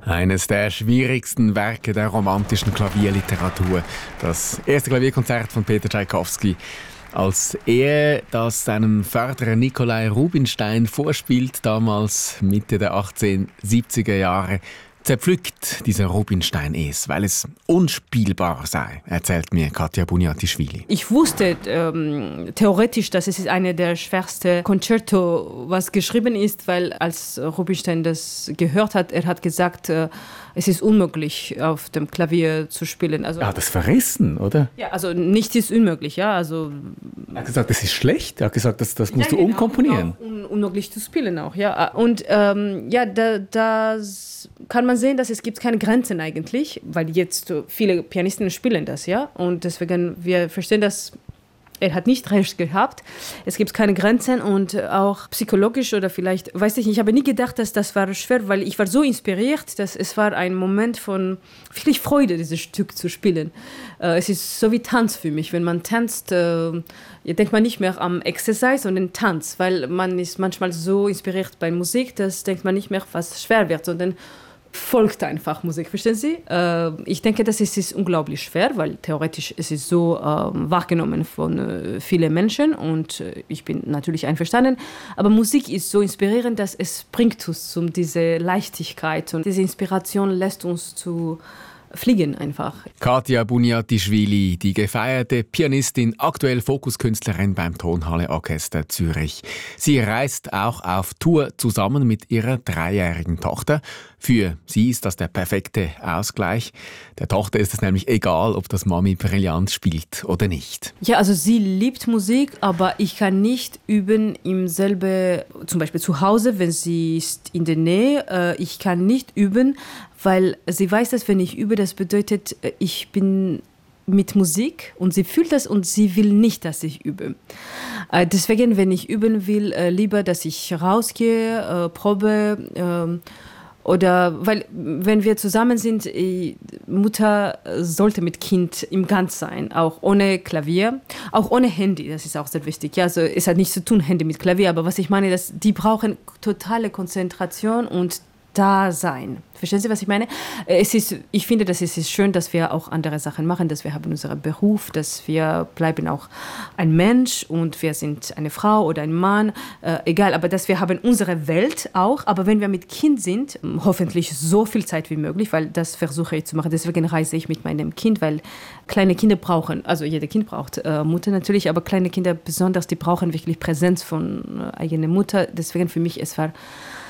Eines der schwierigsten Werke der romantischen Klavierliteratur. Das erste Klavierkonzert von Peter Tschaikowski. Als er das seinem Förderer Nikolai Rubinstein vorspielt, damals Mitte der 1870er Jahre, zerpflückt dieser Rubinstein es, weil es unspielbar sei, erzählt mir Katja Buniatischvili. Ich wusste theoretisch, dass es eine der schwersten Concerto, was geschrieben ist, weil als Rubinstein das gehört hat, er hat gesagt, es ist unmöglich, auf dem Klavier zu spielen. Also, er hat das verrissen, oder? Ja, also nichts ist unmöglich. Ja, also, er hat gesagt, das ist schlecht. Er hat gesagt, das musst du umkomponieren. Unmöglich zu spielen auch, ja. Und da kann man sehen, dass es gibt keine Grenzen eigentlich, weil jetzt viele Pianisten spielen das, ja. Und deswegen, wir verstehen das. Er hat nicht recht gehabt. Es gibt keine Grenzen und auch psychologisch oder vielleicht, weiß ich nicht, ich habe nie gedacht, dass das war schwer, weil ich war so inspiriert, dass es war ein Moment von wirklich Freude, dieses Stück zu spielen. Es ist so wie Tanz für mich. Wenn man tanzt, denkt man nicht mehr am Exercise, sondern Tanz, weil man ist manchmal so inspiriert bei Musik, dass denkt man nicht mehr, was schwer wird, sondern folgt einfach Musik, verstehen Sie? Ich denke, das ist unglaublich schwer, weil theoretisch es ist so wahrgenommen von vielen Menschen und ich bin natürlich einverstanden, aber Musik ist so inspirierend, dass es bringt uns um diese Leichtigkeit und diese Inspiration lässt uns zu fliegen einfach. Katja Buniatischvili, die gefeierte Pianistin, aktuell Fokuskünstlerin beim Tonhalle Orchester Zürich. Sie reist auch auf Tour zusammen mit ihrer 3-jährigen Tochter. Für sie ist das der perfekte Ausgleich. Der Tochter ist es nämlich egal, ob das Mami brillant spielt oder nicht. Ja, also sie liebt Musik, aber ich kann nicht üben im selben, zum Beispiel zu Hause, wenn sie ist in der Nähe. Ich kann nicht üben, weil sie weiß, dass wenn ich übe, das bedeutet, ich bin mit Musik und sie fühlt das und sie will nicht, dass ich übe. Deswegen, wenn ich üben will, lieber, dass ich rausgehe, probe, oder weil, wenn wir zusammen sind, Mutter sollte mit Kind im Ganz sein, auch ohne Klavier, auch ohne Handy, das ist auch sehr wichtig. Ja, also es hat nichts zu tun, Handy mit Klavier, aber was ich meine, dass die brauchen totale Konzentration und Dasein. Verstehen Sie, was ich meine? Ich finde, dass es ist schön, dass wir auch andere Sachen machen, dass wir haben unseren Beruf, dass wir bleiben auch ein Mensch und wir sind eine Frau oder ein Mann, egal, aber dass wir haben unsere Welt auch, aber wenn wir mit Kind sind, hoffentlich so viel Zeit wie möglich, weil das versuche ich zu machen, deswegen reise ich mit meinem Kind, weil kleine Kinder brauchen, also jeder Kind braucht Mutter natürlich, aber kleine Kinder besonders, die brauchen wirklich Präsenz von eigener Mutter, deswegen für mich, es war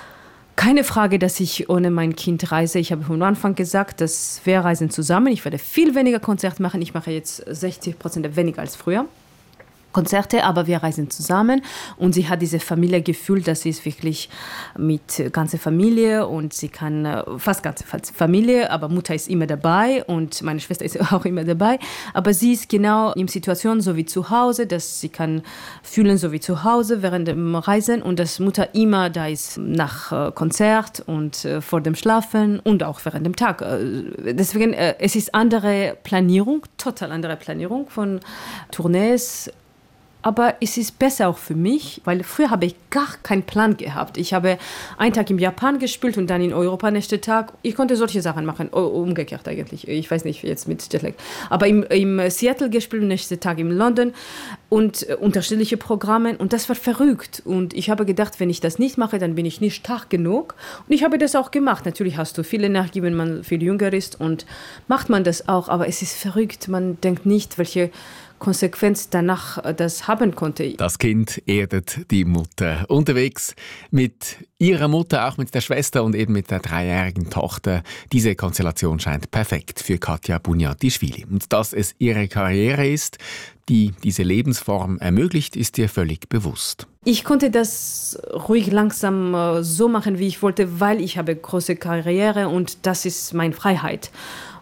keine Frage, dass ich ohne mein Kind reise. Ich habe von Anfang gesagt, dass wir reisen zusammen. Ich werde viel weniger Konzerte machen. Ich mache jetzt 60% weniger als früher. Konzerte, aber wir reisen zusammen und sie hat diese Familiengefühl, dass sie ist wirklich mit ganzer Familie und sie kann fast ganze Familie, aber Mutter ist immer dabei und meine Schwester ist auch immer dabei, aber sie ist genau in Situation so wie zu Hause, dass sie kann fühlen so wie zu Hause während dem Reisen und dass Mutter immer da ist nach Konzert und vor dem Schlafen und auch während dem Tag. Deswegen, es ist andere Planierung, total andere Planierung von Tournees. Aber es ist besser auch für mich, weil früher habe ich gar keinen Plan gehabt. Ich habe einen Tag im Japan gespielt und dann in Europa nächsten Tag. Ich konnte solche Sachen machen, umgekehrt eigentlich. Ich weiß nicht, jetzt mit Jetlag. Aber im Seattle gespielt und nächsten Tag in London und unterschiedliche Programme. Und das war verrückt. Und ich habe gedacht, wenn ich das nicht mache, dann bin ich nicht stark genug. Und ich habe das auch gemacht. Natürlich hast du viel Energie, wenn man viel jünger ist und macht man das auch. Aber es ist verrückt. Man denkt nicht, welche Konsequenz danach das haben konnte. Das Kind erdet die Mutter. Unterwegs mit ihrer Mutter, auch mit der Schwester und eben mit der 3-jährigen Tochter. Diese Konstellation scheint perfekt für Katja Buniatischvili. Und dass es ihre Karriere ist, die diese Lebensform ermöglicht, ist ihr völlig bewusst. Ich konnte das ruhig langsam so machen, wie ich wollte, weil ich habe große Karriere und das ist meine Freiheit.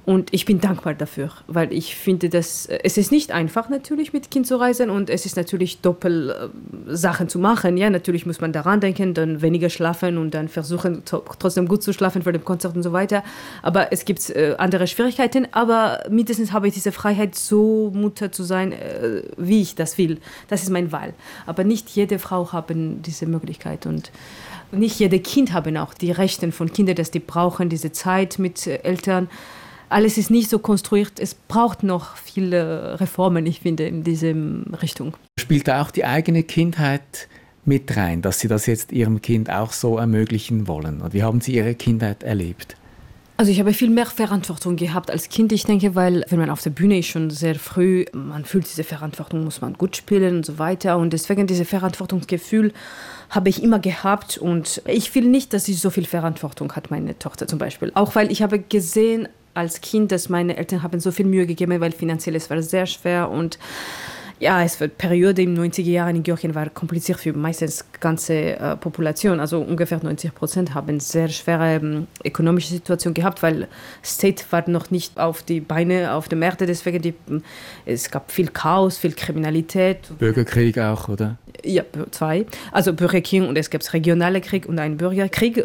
Und ich bin dankbar dafür, weil ich finde, dass es ist nicht einfach natürlich mit Kind zu reisen und es ist natürlich doppelt Sachen zu machen. Ja, natürlich muss man daran denken, dann weniger schlafen und dann versuchen trotzdem gut zu schlafen vor dem Konzert und so weiter. Aber es gibt andere Schwierigkeiten. Aber mindestens habe ich diese Freiheit, so Mutter zu sein, wie ich das will. Das ist meine Wahl. Aber nicht jede Frau hat diese Möglichkeit und nicht jede Kind haben auch die Rechte von Kindern, dass die brauchen diese Zeit mit Eltern. Alles ist nicht so konstruiert. Es braucht noch viele Reformen, ich finde, in diese Richtung. Spielt da auch die eigene Kindheit mit rein, dass Sie das jetzt Ihrem Kind auch so ermöglichen wollen? Und wie haben Sie Ihre Kindheit erlebt? Also ich habe viel mehr Verantwortung gehabt als Kind, ich denke, weil wenn man auf der Bühne ist, schon sehr früh, man fühlt diese Verantwortung, muss man gut spielen und so weiter. Und deswegen dieses Verantwortungsgefühl habe ich immer gehabt. Und ich will nicht, dass sie so viel Verantwortung hat, meine Tochter zum Beispiel. Auch weil ich habe gesehen als Kind, dass meine Eltern haben so viel Mühe gegeben, weil finanziell es war sehr schwer und ja, es war Periode in den 90er Jahren in Georgien war kompliziert für meistens ganze Population. Also ungefähr 90% haben sehr schwere ökonomische Situation gehabt, weil State war noch nicht auf die Beine auf dem Erde. Deswegen es gab viel Chaos, viel Kriminalität. Bürgerkrieg auch, oder? Ja, 2. Also Bürgerkrieg und es gab regionale Krieg und einen Bürgerkrieg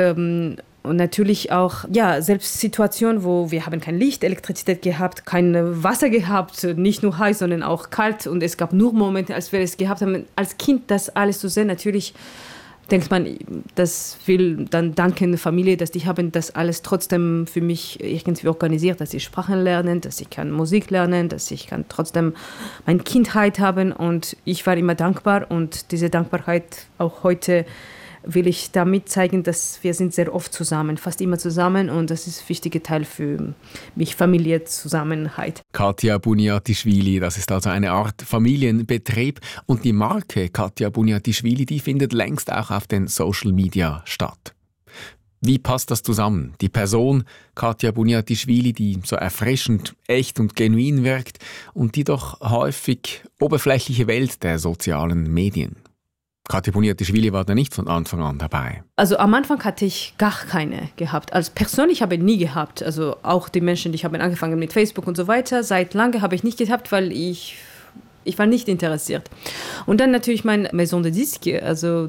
und natürlich auch, ja, selbst Situationen, wo wir haben kein Licht, Elektrizität gehabt, kein Wasser gehabt, nicht nur heiß, sondern auch kalt. Und es gab nur Momente, als wir es gehabt haben, als Kind das alles zu sehen. Natürlich denkt man, das will dann danken der Familie, dass die haben das alles trotzdem für mich irgendwie organisiert, dass ich Sprachen lernen, dass ich kann Musik lernen, dass ich kann trotzdem meine Kindheit haben. Und ich war immer dankbar und diese Dankbarkeit auch heute will ich damit zeigen, dass wir sind sehr oft zusammen, fast immer zusammen und das ist ein wichtiger Teil für mich, Familie, Zusammenhalt. Katja Buniatischvili, das ist also eine Art Familienbetrieb und die Marke Katja Buniatischvili, die findet längst auch auf den Social Media statt. Wie passt das zusammen? Die Person Katja Buniatischvili, die so erfrischend, echt und genuin wirkt und die doch häufig oberflächliche Welt der sozialen Medien. Katja Buniatischvili war da nicht von Anfang an dabei. Also am Anfang hatte ich gar keine gehabt. Als persönlich habe ich nie gehabt. Also auch die Menschen, die haben angefangen mit Facebook und so weiter. Seit lange habe ich nicht gehabt, weil ich war nicht interessiert. Und dann natürlich mein Maison de Disque, also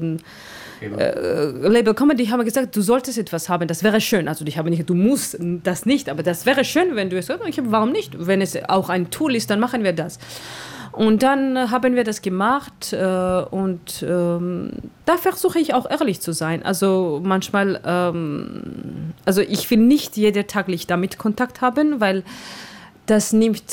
Label Comedy, haben gesagt, du solltest etwas haben, das wäre schön. Also ich habe nicht, du musst das nicht, aber das wäre schön, wenn du es sagst. Ich habe, warum nicht? Wenn es auch ein Tool ist, dann machen wir das. Und dann haben wir das gemacht und da versuche ich auch ehrlich zu sein. Also manchmal, also ich will nicht jeden Tag damit Kontakt haben, weil das nimmt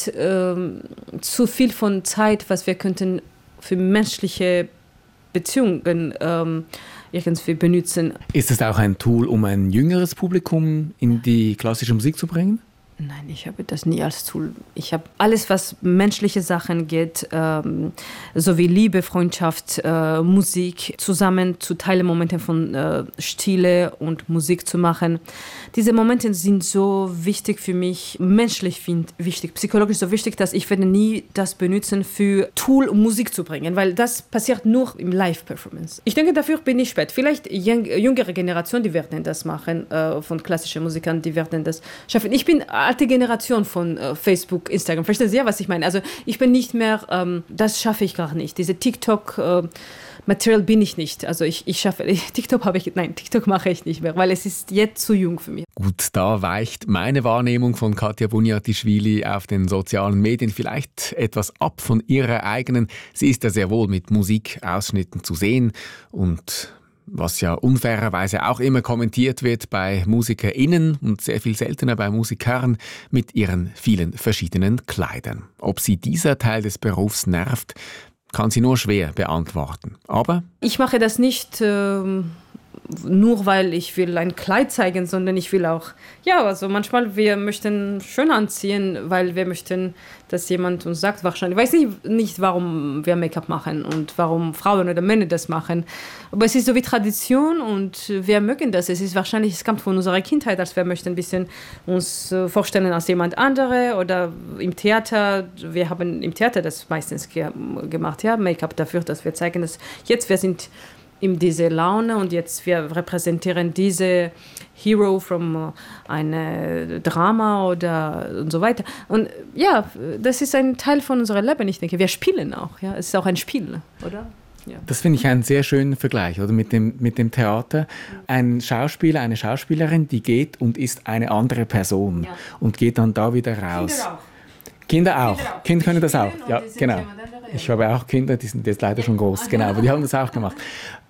zu viel von Zeit, was wir könnten für menschliche Beziehungen irgendwie benutzen. Ist es auch ein Tool, um ein jüngeres Publikum in die klassische Musik zu bringen? Nein, ich habe das nie als Tool. Ich habe alles, was menschliche Sachen geht, so wie Liebe, Freundschaft, Musik, zusammen zu teilen, Momente von Stille und Musik zu machen. Diese Momente sind so wichtig für mich, menschlich wichtig, psychologisch so wichtig, dass ich werde nie das benutzen für Tool, um Musik zu bringen, weil das passiert nur im Live-Performance. Ich denke, dafür bin ich spät. Vielleicht jüngere Generation, die werden das machen, von klassischen Musikern, die werden das schaffen. Ich bin alte Generation von Facebook, Instagram. Verstehen Sie ja, was ich meine? Also ich bin nicht mehr, das schaffe ich gar nicht. Diese TikTok-Material bin ich nicht. Also ich schaffe, TikTok mache ich nicht mehr, weil es ist jetzt zu jung für mich. Gut, da weicht meine Wahrnehmung von Katja Buniatischvili auf den sozialen Medien vielleicht etwas ab von ihrer eigenen. Sie ist ja sehr wohl mit Musikausschnitten zu sehen und was ja unfairerweise auch immer kommentiert wird bei MusikerInnen und sehr viel seltener bei Musikern mit ihren vielen verschiedenen Kleidern. Ob sie dieser Teil des Berufs nervt, kann sie nur schwer beantworten. Aber ich mache das nicht nur, weil ich will ein Kleid zeigen, sondern ich will auch, ja, also manchmal wir möchten schön anziehen, weil wir möchten, dass jemand uns sagt, wahrscheinlich, ich weiß nicht, warum wir Make-up machen und warum Frauen oder Männer das machen, aber es ist so wie Tradition und wir mögen das. Es kommt von unserer Kindheit, als wir möchten ein bisschen uns vorstellen als jemand andere oder im Theater, wir haben im Theater das meistens gemacht, ja, Make-up dafür, dass wir zeigen, dass jetzt wir sind in diese Laune und jetzt wir repräsentieren diese Hero from einem Drama oder und so weiter. Und ja, das ist ein Teil von unserem Leben. Ich denke, wir spielen auch. Ja? Es ist auch ein Spiel, oder? Ja. Das finde ich einen sehr schönen Vergleich, oder mit dem Theater. Ein Schauspieler, eine Schauspielerin, die geht und ist eine andere Person und geht dann da wieder raus. Kinder auch. Kinder können das auch. Ja, genau. Ich habe auch Kinder, die sind jetzt leider schon groß, genau, aber die haben das auch gemacht.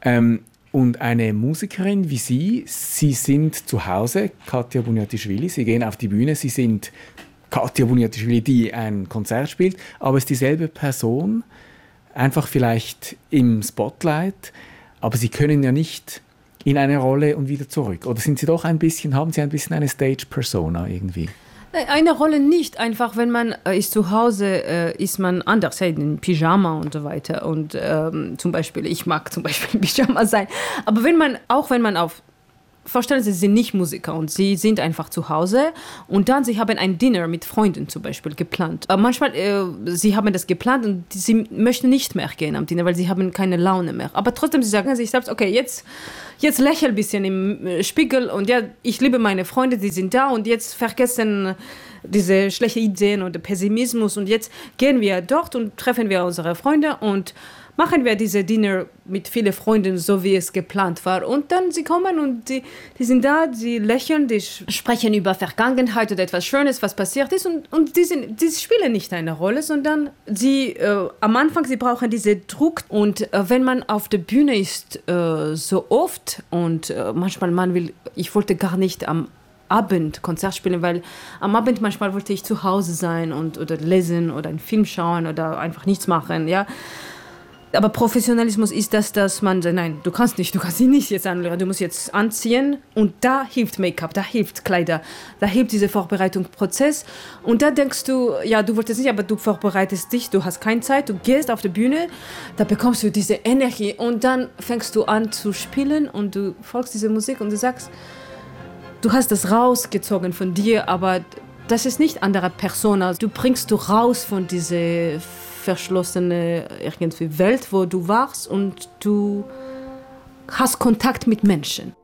Und eine Musikerin wie Sie sind zu Hause, Katja Buniatischvili, Sie gehen auf die Bühne, Sie sind Katja Buniatischvili, die ein Konzert spielt, aber es ist dieselbe Person, einfach vielleicht im Spotlight, aber Sie können ja nicht in eine Rolle und wieder zurück. Oder sind Sie doch haben Sie ein bisschen eine Stage-Persona irgendwie? Eine Rolle nicht, einfach wenn man ist zu Hause, ist man anders, in Pyjama und so weiter. Und zum Beispiel, ich mag zum Beispiel Pyjama sein. Aber wenn man vorstellen Sie sind nicht Musiker und Sie sind einfach zu Hause und dann Sie haben ein Dinner mit Freunden zum Beispiel geplant. Manchmal Sie haben das geplant und Sie möchten nicht mehr gehen am Dinner, weil Sie haben keine Laune mehr. Aber trotzdem Sie sagen sich selbst, okay, jetzt lächel ein bisschen im Spiegel und ja, ich liebe meine Freunde, die sind da und jetzt vergessen diese schlechten Ideen oder Pessimismus und jetzt gehen wir dort und treffen wir unsere Freunde und machen wir diese Dinner mit vielen Freunden, so wie es geplant war. Und dann sie kommen und die sind da, sie lächeln, die sprechen über Vergangenheit oder etwas Schönes, was passiert ist. Und die spielen nicht eine Rolle, sondern am Anfang, sie brauchen diesen Druck. Und wenn man auf der Bühne ist, so oft und manchmal ich wollte gar nicht am Abend Konzert spielen, weil am Abend manchmal wollte ich zu Hause sein oder lesen oder einen Film schauen oder einfach nichts machen, ja. Aber Professionalismus ist das, dass man sagt, nein, du kannst sie nicht jetzt anlegen, du musst jetzt anziehen und da hilft Make-up, da hilft Kleider, da hilft dieser Vorbereitungsprozess und da denkst du, ja, du wolltest nicht, aber du vorbereitest dich, du hast keine Zeit, du gehst auf die Bühne, da bekommst du diese Energie und dann fängst du an zu spielen und du folgst dieser Musik und du sagst, du hast das rausgezogen von dir, aber das ist nicht andere Persona, du bringst du raus von dieser verschlossene irgendwie Welt, wo du warst und du hast Kontakt mit Menschen.